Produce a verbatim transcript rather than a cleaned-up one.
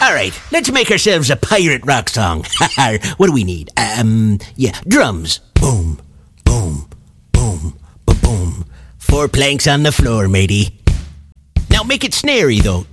All right, let's make ourselves a pirate rock song. What do we need? Um, yeah, drums. Boom, boom, boom, boom, boom. Four planks on the floor, matey. Now make it snary, though.